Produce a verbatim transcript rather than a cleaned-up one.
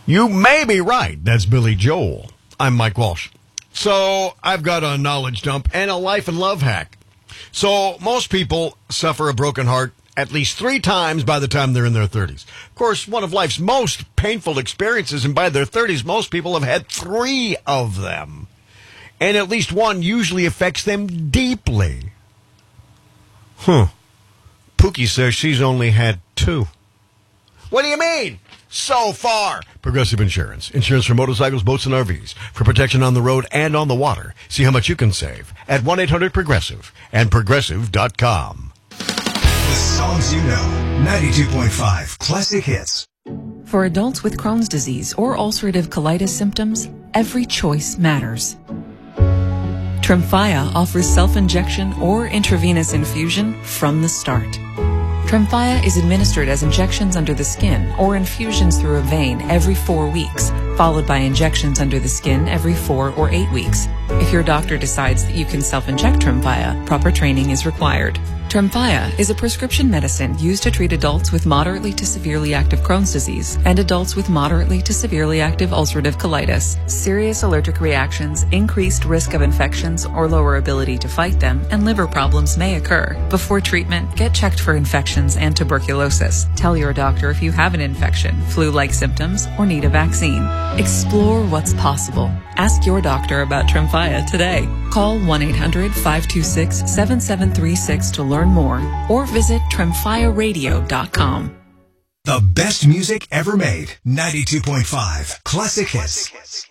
You may be right. That's Billy Joel. I'm Mike Walsh. So I've got a knowledge dump and a life and love hack. So most people suffer a broken heart at least three times by the time they're in their thirties. Of course, one of life's most painful experiences, and by their thirties, most people have had three of them. And at least one usually affects them deeply. Huh. Pookie says she's only had two. What do you mean? So far. Progressive Insurance. Insurance for motorcycles, boats, and R Vs. For protection on the road and on the water. See how much you can save at one eight hundred progressive and progressive dot com. The songs you know. ninety-two point five Classic Hits. For adults with Crohn's disease or ulcerative colitis symptoms, every choice matters. Tremfya offers self-injection or intravenous infusion from the start. Tremfya is administered as injections under the skin or infusions through a vein every four weeks, followed by injections under the skin every four or eight weeks. If your doctor decides that you can self-inject Tremfya, proper training is required. Tremfya is a prescription medicine used to treat adults with moderately to severely active Crohn's disease and adults with moderately to severely active ulcerative colitis. Serious allergic reactions, increased risk of infections or lower ability to fight them, and liver problems may occur. Before treatment, get checked for infections and tuberculosis. Tell your doctor if you have an infection, flu-like symptoms, or need a vaccine. Explore what's possible. Ask your doctor about Tremfya today. Call one eight hundred five two six seven seven three six to learn more or visit tremfya radio dot com. The best music ever made. ninety-two point five Classic Hits.